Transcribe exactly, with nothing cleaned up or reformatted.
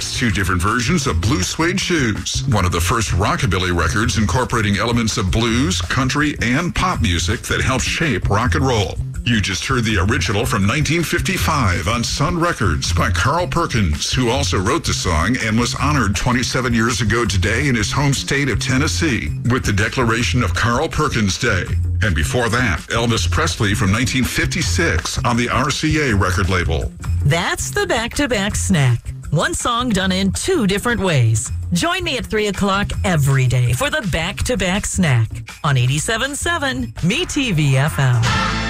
That's two different versions of Blue Suede Shoes, one of the first rockabilly records incorporating elements of blues, country, and pop music that helped shape rock and roll. You just heard the original from nineteen fifty-five on Sun Records by Carl Perkins, who also wrote the song and was honored twenty-seven years ago today in his home state of Tennessee with the declaration of Carl Perkins Day. And before that, Elvis Presley from nineteen fifty-six on the R C A record label. That's the back-to-back snack. One song done in two different ways. Join me at three o'clock every day for the back-to-back snack on eighty-seven point seven Me T V F M.